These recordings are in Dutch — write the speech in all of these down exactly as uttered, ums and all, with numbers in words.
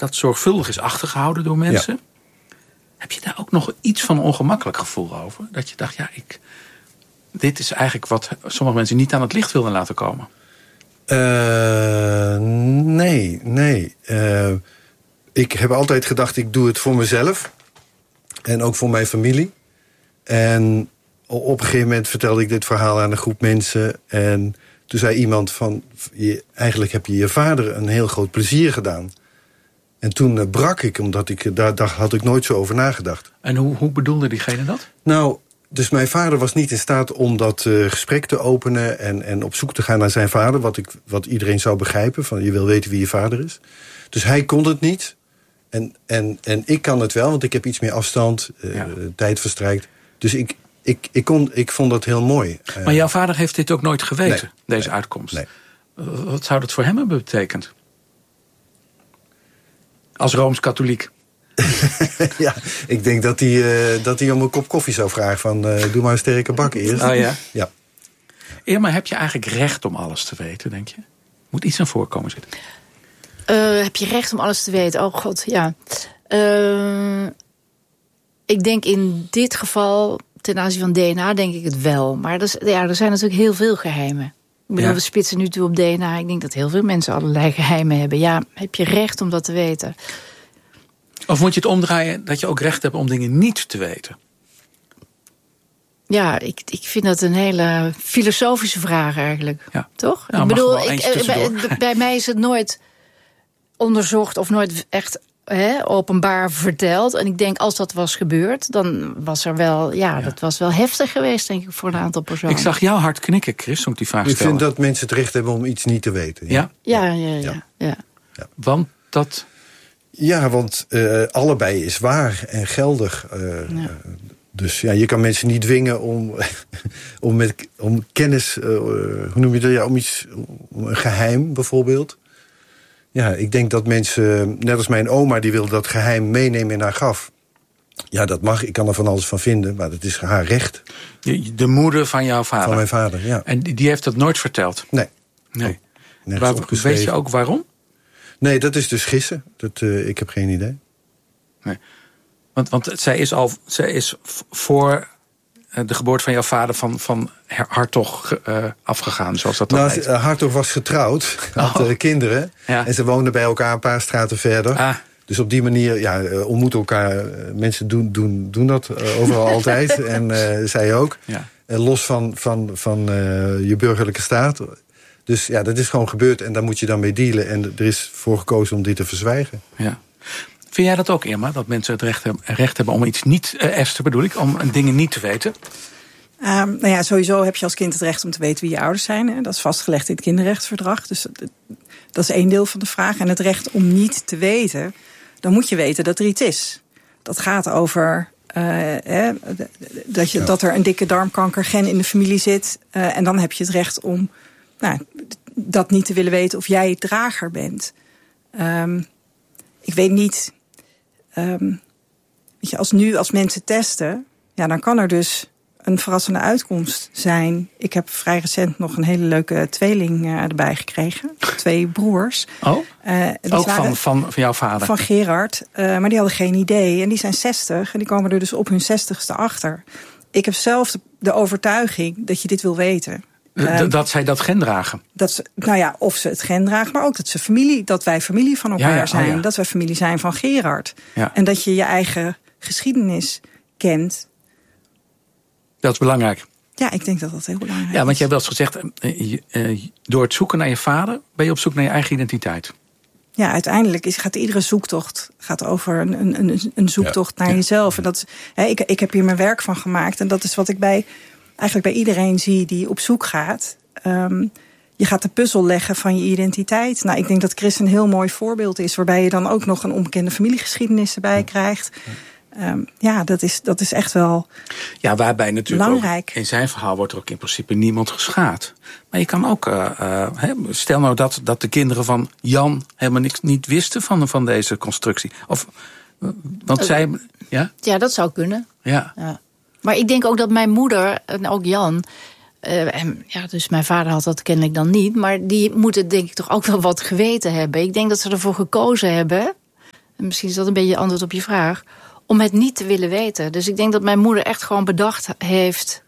dat zorgvuldig is achtergehouden door mensen. Ja. Heb je daar ook nog iets van een ongemakkelijk gevoel over? Dat je dacht, ja, ik, dit is eigenlijk wat sommige mensen niet aan het licht wilden laten komen. Uh, nee, nee. Uh, ik heb altijd gedacht, ik doe het voor mezelf. En ook voor mijn familie. En op een gegeven moment vertelde ik dit verhaal aan een groep mensen. En toen zei iemand van, je, eigenlijk heb je je vader een heel groot plezier gedaan. En toen uh, brak ik, omdat ik, daar, daar had ik nooit zo over nagedacht. En hoe, hoe bedoelde diegene dat? Nou, dus mijn vader was niet in staat om dat uh, gesprek te openen en, en op zoek te gaan naar zijn vader. Wat, ik, wat iedereen zou begrijpen, van je wil weten wie je vader is. Dus hij kon het niet. En, en, en ik kan het wel, want ik heb iets meer afstand, uh, ja. tijd verstrijkt. Dus ik, ik, ik, kon, ik vond dat heel mooi. Maar jouw vader heeft dit ook nooit geweten, nee, deze nee, uitkomst? Nee. Wat zou dat voor hem hebben betekend? Als Rooms-katholiek. Ja, ik denk dat hij, uh, dat hij om een kop koffie zou vragen van uh, doe maar een sterke bak eerst. Oh ja? Ja. Irma, heb je eigenlijk recht om alles te weten, denk je? Moet iets aan voorkomen zitten. Uh, heb je recht om alles te weten? Oh god, ja. Uh, ik denk in dit geval, ten aanzien van D N A, denk ik het wel. Maar er, ja, er zijn natuurlijk heel veel geheimen. Ik bedoel, ja. we spitsen nu toe op D N A. Ik denk dat heel veel mensen allerlei geheimen hebben. Ja, heb je recht om dat te weten? Of moet je het omdraaien dat je ook recht hebt om dingen niet te weten? Ja, ik, ik vind dat een hele filosofische vraag eigenlijk. Ja. Toch? Nou, ik bedoel, ik, bij, bij mij is het nooit onderzocht of nooit echt he, openbaar verteld. En ik denk, als dat was gebeurd, dan was er wel, ja, ja, dat was wel heftig geweest, denk ik, voor een aantal personen. Ik zag jou hard knikken, Chris, toen ik die vraag ik stelde. Ik vind dat mensen het recht hebben om iets niet te weten. Ja? Ja, ja, ja. ja, ja. ja. Want dat... Ja, want uh, allebei is waar en geldig. Uh, ja. uh, dus ja, je kan mensen niet dwingen om, om, met, om kennis, uh, hoe noem je dat, ja, om iets, om een geheim bijvoorbeeld. Ja, ik denk dat mensen, net als mijn oma, die wil dat geheim meenemen in haar graf. Ja, dat mag, ik kan er van alles van vinden, maar dat is haar recht. De, de moeder van jouw vader? Van mijn vader, ja. En die heeft dat nooit verteld? Nee. Nee. Waar, weet je ook waarom? Nee, dat is dus gissen. Dat, uh, ik heb geen idee. Nee. Want, want zij is al zij is voor de geboorte van jouw vader van, van Hartog uh, afgegaan, zoals dat dan nou, heet. Hartog was getrouwd, had oh. uh, kinderen. Ja. En ze woonden bij elkaar een paar straten verder. Ah. Dus op die manier ja, uh, ontmoeten elkaar. Uh, mensen doen, doen, doen dat uh, overal altijd. En uh, zij ook. Ja. Uh, los van, van, van uh, je burgerlijke staat. Dus ja, dat is gewoon gebeurd en daar moet je dan mee dealen. En er is voor gekozen om dit te verzwijgen. Ja. Vind jij dat ook, Irma? Dat mensen het recht hebben, recht hebben om iets niet... Uh, Esther bedoel ik, om dingen niet te weten? Um, nou ja, sowieso heb je als kind het recht om te weten wie je ouders zijn. Hè? Dat is vastgelegd in het kinderrechtsverdrag. Dus dat is één deel van de vraag. En het recht om niet te weten, dan moet je weten dat er iets is. Dat gaat over... Uh, hè, dat, je, ja. dat er een dikke darmkankergen in de familie zit. Uh, en dan heb je het recht om... Nou, dat niet te willen weten of jij drager bent. Um, ik weet niet... Um, weet je, als nu, als mensen testen... Ja, dan kan er dus een verrassende uitkomst zijn. Ik heb vrij recent nog een hele leuke tweeling uh, erbij gekregen. Twee broers. Oh, uh, die ook van, van, van jouw vader? Van Gerard. Uh, maar die hadden geen idee. En die zijn zestig. En die komen er dus op hun zestigste achter. Ik heb zelf de, de overtuiging dat je dit wil weten. Um, dat zij dat gen dragen? Dat ze, nou ja, of ze het gen dragen, maar ook dat, ze familie, dat wij familie van elkaar ja, ja, zijn. Oh ja. Dat wij familie zijn van Gerard. Ja. En dat je je eigen geschiedenis kent. Dat is belangrijk. Ja, ik denk dat dat heel belangrijk is. Ja, want jij hebt wel eens gezegd, uh, uh, door het zoeken naar je vader... ben je op zoek naar je eigen identiteit. Ja, uiteindelijk is, gaat iedere zoektocht gaat over een, een, een zoektocht ja. naar ja. jezelf. En dat is, hè, ik, ik heb hier mijn werk van gemaakt. En dat is wat ik bij... eigenlijk bij iedereen zie die op zoek gaat. Um, je gaat de puzzel leggen van je identiteit. Nou, ik denk dat Chris een heel mooi voorbeeld is... waarbij je dan ook nog een onbekende familiegeschiedenis erbij ja. krijgt. Um, ja, dat is, dat is echt wel ja, waarbij natuurlijk belangrijk. Ook, in zijn verhaal wordt er ook in principe niemand geschaad. Maar je kan ook... Uh, uh, stel nou dat, dat de kinderen van Jan helemaal niks niet wisten van, van deze constructie. Of, want uh, zij... Ja? ja, dat zou kunnen. Ja. ja. Maar ik denk ook dat mijn moeder, en ook Jan... Uh, en ja, dus mijn vader had dat kennelijk dan niet... maar die moeten denk ik toch ook wel wat geweten hebben. Ik denk dat ze ervoor gekozen hebben... misschien is dat een beetje antwoord op je vraag, om het niet te willen weten. Dus ik denk dat mijn moeder echt gewoon bedacht heeft,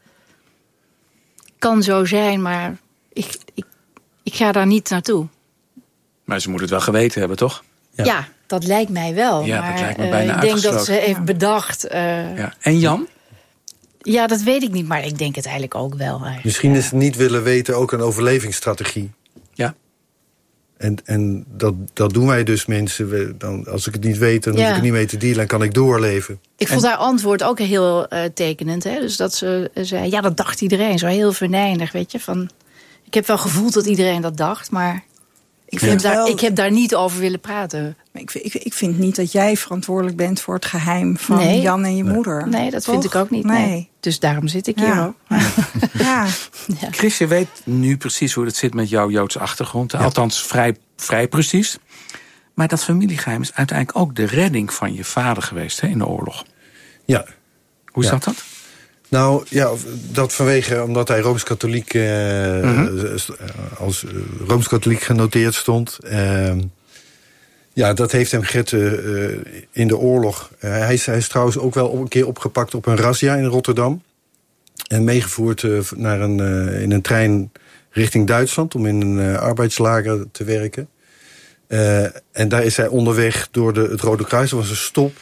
kan zo zijn, maar ik, ik, ik ga daar niet naartoe. Maar ze moet het wel geweten hebben, toch? Ja, ja dat lijkt mij wel. Ja, maar dat lijkt me bijna uh, ik denk dat ze heeft ja. bedacht. Uh, ja. En Jan? Ja, dat weet ik niet, maar ik denk het eigenlijk ook wel. Eigenlijk. Misschien ja. is het niet willen weten ook een overlevingsstrategie. Ja. En, en dat, dat doen wij dus mensen. We, dan, als ik het niet weet, dan ja. hoef ik het niet mee te dealen en kan ik doorleven. Ik vond en... haar antwoord ook heel uh, tekenend. Hè? Dus dat ze uh, zei, ja, dat dacht iedereen. Zo heel venijnig, weet je. Van, ik heb wel gevoeld dat iedereen dat dacht, maar ik, vind ja. daar, wel... ik heb daar niet over willen praten. Ik, ik, ik vind niet dat jij verantwoordelijk bent voor het geheim van nee. Jan en je nee. moeder. Nee, dat Toch? vind ik ook niet. Nee. nee. Dus daarom zit ik ja. hier ook. ja. ja. Chris, je weet nu precies hoe het zit met jouw Joodse achtergrond. Ja. Althans, vrij, vrij precies. Maar dat familiegeheim is uiteindelijk ook de redding van je vader geweest, hè, in de oorlog. Ja. Hoe ja. zat dat? Nou, ja, dat vanwege, omdat hij Rooms-Katholiek uh, mm-hmm. als uh, Rooms-Katholiek genoteerd stond. Uh, ja, dat heeft hem gered uh, in de oorlog. Uh, hij, is, hij is trouwens ook wel een keer opgepakt op een razzia in Rotterdam. En meegevoerd uh, naar een, uh, in een trein richting Duitsland om in een uh, arbeidslager te werken. Uh, en daar is hij onderweg door de, het Rode Kruis. Er was een stop.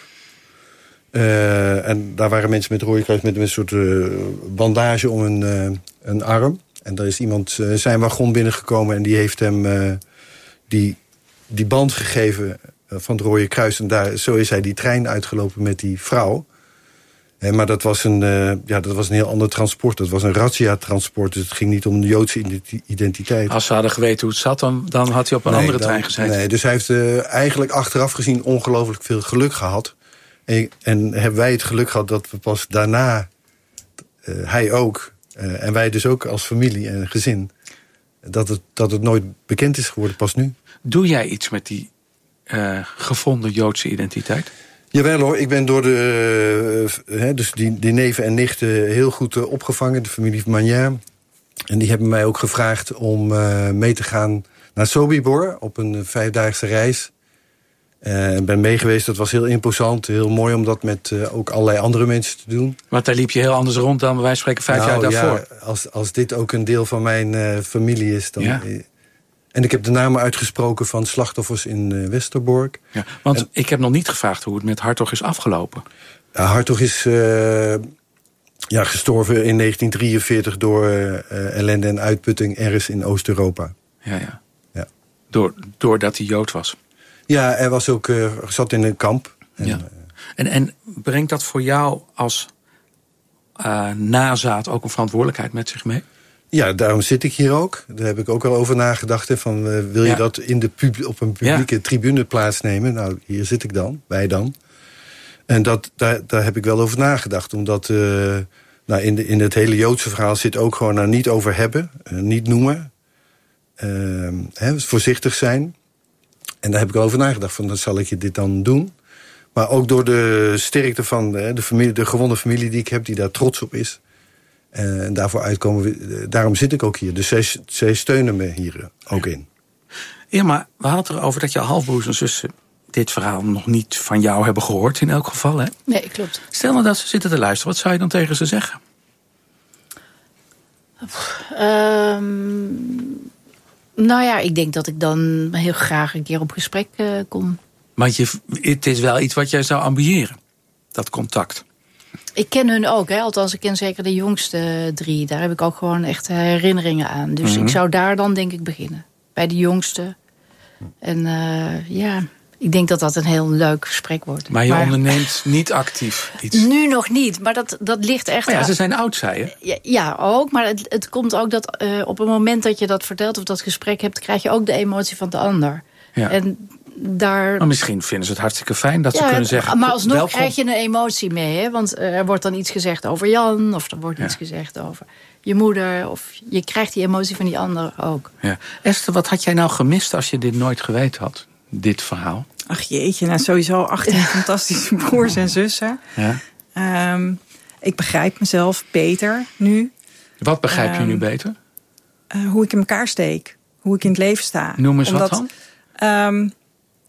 Uh, en daar waren mensen met het Rode Kruis met een soort uh, bandage om een, uh, een arm. En daar is iemand uh, zijn wagon binnengekomen en die heeft hem uh, die, die band gegeven uh, van het Rode Kruis. En daar, zo is hij die trein uitgelopen met die vrouw. Uh, maar dat was, een, uh, ja, dat was een heel ander transport. Dat was een razzia-transport, dus het ging niet om de Joodse identiteit. Als ze hadden geweten hoe het zat, dan, dan had hij op een nee, andere dan, trein gezeten. Nee, dus hij heeft uh, eigenlijk achteraf gezien ongelooflijk veel geluk gehad. En, en hebben wij het geluk gehad dat we pas daarna, uh, hij ook, uh, en wij dus ook als familie en gezin, dat het, dat het nooit bekend is geworden, pas nu. Doe jij iets met die uh, gevonden Joodse identiteit? Jawel hoor, ik ben door de, uh, hè, dus die, die neven en nichten heel goed uh, opgevangen, de familie Magnin. En die hebben mij ook gevraagd om uh, mee te gaan naar Sobibor op een uh, vijfdaagse reis. Ik uh, ben mee geweest, dat was heel imposant, heel mooi om dat met uh, ook allerlei andere mensen te doen. Want daar liep je heel anders rond dan bij wijze van spreken vijf nou, jaar daarvoor. Ja, als, als dit ook een deel van mijn uh, familie is, dan... Ja. Uh, en ik heb de namen uitgesproken van slachtoffers in uh, Westerbork. Ja, want en, ik heb nog niet gevraagd hoe het met Hartog is afgelopen. Uh, Hartog is uh, ja, gestorven in negentien drieënveertig door uh, ellende en uitputting ergens in Oost-Europa. Ja, ja. ja. Door, doordat hij Jood was. Ja, hij was ook, uh, zat in een kamp. En, ja. en, en brengt dat voor jou als uh, nazaat ook een verantwoordelijkheid met zich mee? Ja, daarom zit ik hier ook. Daar heb ik ook al over nagedacht. Hè, van, uh, wil je ja. dat in de pub- op een publieke ja. tribune plaatsnemen? Nou, hier zit ik dan, wij dan. En dat, daar, daar heb ik wel over nagedacht. Omdat uh, nou, in, de, in het hele Joodse verhaal zit ook gewoon nou, niet over hebben. Uh, niet noemen. Uh, hè, voorzichtig zijn. En daar heb ik over nagedacht, van dan zal ik je dit dan doen. Maar ook door de sterkte van de, de, familie, de gewone familie die ik heb, die daar trots op is. En uh, daarvoor uitkomen we, daarom zit ik ook hier. Dus zij, zij steunen me hier ook in. Ja, maar we hadden het erover dat je halfbroers en zussen dit verhaal nog niet van jou hebben gehoord, in elk geval, hè? Nee, klopt. Stel nou dat ze zitten te luisteren, wat zou je dan tegen ze zeggen? Um... Nou ja, ik denk dat ik dan heel graag een keer op gesprek uh, kom. Want je, het is wel iets wat jij zou ambiëren, dat contact. Ik ken hun ook, hè? Althans ik ken zeker de jongste drie. Daar heb ik ook gewoon echt herinneringen aan. Dus mm-hmm. ik zou daar dan denk ik beginnen. Bij de jongste. En uh, ja, ik denk dat dat een heel leuk gesprek wordt. Maar je maar, onderneemt niet actief iets? Nu nog niet, maar dat, dat ligt echt... Maar ja, aan. ze zijn oud, zei je. Ja, ja, ook. Maar het, het komt ook dat uh, op het moment dat je dat vertelt of dat gesprek hebt, krijg je ook de emotie van de ander. Ja. En daar... Maar misschien vinden ze het hartstikke fijn dat ja, ze kunnen zeggen... Maar alsnog welkom. krijg je een emotie mee. Hè? Want uh, er wordt dan iets gezegd over Jan, of er wordt ja. iets gezegd over je moeder. Of je krijgt die emotie van die ander ook. Ja. Esther, wat had jij nou gemist als je dit nooit geweten had? Dit verhaal? Ach jeetje, nou sowieso achttien fantastische broers en zussen. Ja. Um, ik begrijp mezelf beter nu. Wat begrijp je um, nu beter? Uh, hoe ik in elkaar steek. Hoe ik in het leven sta. Noem eens Omdat, wat dan? Um,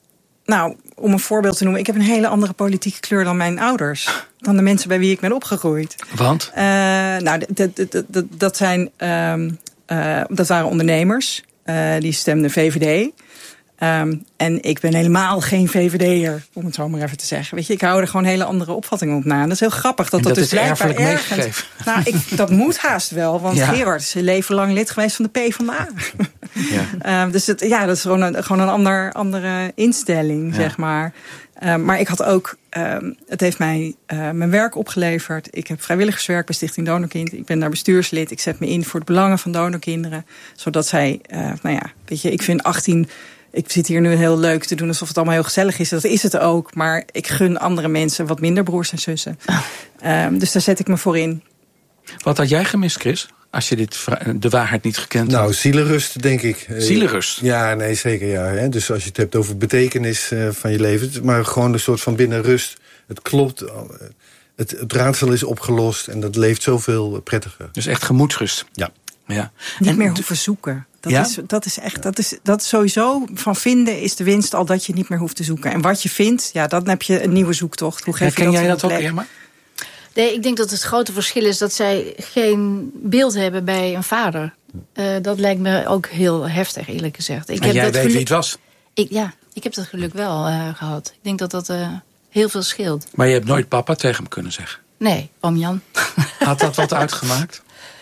Nou, om een voorbeeld te noemen. Ik heb een hele andere politieke kleur dan mijn ouders. Dan de mensen bij wie ik ben opgegroeid. Want? Uh, nou, dat, dat, dat, dat, zijn, um, uh, dat waren ondernemers. Uh, die stemden V V D. Um, en ik ben helemaal geen V V D'er, om het zo maar even te zeggen. Weet je, ik hou er gewoon hele andere opvattingen op na. En dat is heel grappig. Dat en dat, dat dus is erfelijk meegegeven. Nou, ik, dat moet haast wel. Want ja. Gerard is een leven lang lid geweest van de PvdA. Ja. um, dus het, ja, dat is gewoon een, gewoon een ander, andere instelling, ja. zeg maar. Um, maar ik had ook, um, het heeft mij uh, mijn werk opgeleverd. Ik heb vrijwilligerswerk bij Stichting Donorkind. Ik ben daar bestuurslid. Ik zet me in voor het belangen van donorkinderen. Zodat zij, uh, nou ja, weet je, ik vind achttien... Ik zit hier nu heel leuk te doen alsof het allemaal heel gezellig is. Dat is het ook. Maar ik gun andere mensen wat minder broers en zussen. Oh. Um, dus daar zet ik me voor in. Wat had jij gemist, Chris? Als je dit, de waarheid niet gekend had? Nou, zielenrust, denk ik. Zielenrust? Ja, nee, zeker. Ja. Hè? Dus als je het hebt over betekenis uh, van je leven. Maar gewoon een soort van binnenrust. Het klopt. Het, het raadsel is opgelost. En dat leeft zoveel prettiger. Dus echt gemoedsrust? Ja. Ja. Niet en, meer hoeven zoeken. Dat, ja? is, dat is echt, dat is, dat is sowieso van vinden is de winst al dat je niet meer hoeft te zoeken. En wat je vindt, ja, dan heb je een nieuwe zoektocht. Hoe geef Herken je dat jij dat ook, Irma? Nee, ik denk dat het grote verschil is dat zij geen beeld hebben bij een vader. Uh, dat lijkt me ook heel heftig, eerlijk gezegd. Ik en heb jij dat weet geluk... wie het was? Ik, ja, ik heb dat geluk wel uh, gehad. Ik denk dat dat uh, heel veel scheelt. Maar je hebt nooit papa tegen hem kunnen zeggen? Nee, oom Jan. Had dat wat uitgemaakt?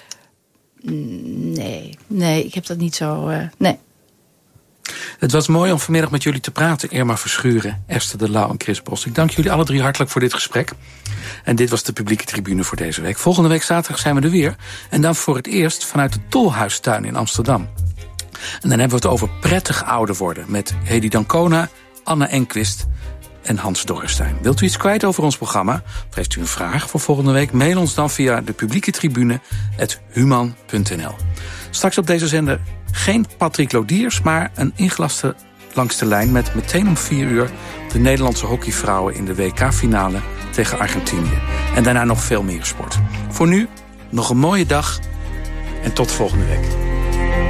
Nee, nee, ik heb dat niet zo... Uh, nee. Het was mooi om vanmiddag met jullie te praten. Irma Verschuren, Esther de Lauw en Chris Bos. Ik dank jullie alle drie hartelijk voor dit gesprek. En dit was de publieke tribune voor deze week. Volgende week zaterdag zijn we er weer. En dan voor het eerst vanuit de Tolhuistuin in Amsterdam. En dan hebben we het over prettig ouder worden. Met Hedy Dancona, Anne Enquist en Hans Dorrestein. Wilt u iets kwijt over ons programma? Of heeft u een vraag voor volgende week? Mail ons dan via de publieke tribune at human punt n l. Straks op deze zender geen Patrick Lodiers, maar een ingelaste langs de lijn met meteen om vier uur de Nederlandse hockeyvrouwen in de W K-finale tegen Argentinië. En daarna nog veel meer sport. Voor nu nog een mooie dag en tot volgende week.